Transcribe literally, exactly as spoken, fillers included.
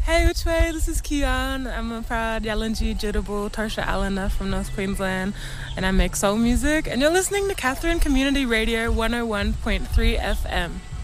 Hey, which way? This is Kian. I'm a proud Yalanji Jitterbull Tarsha Allena from North Queensland, and I make soul music. And you're listening to Catherine Community Radio one oh one point three F M.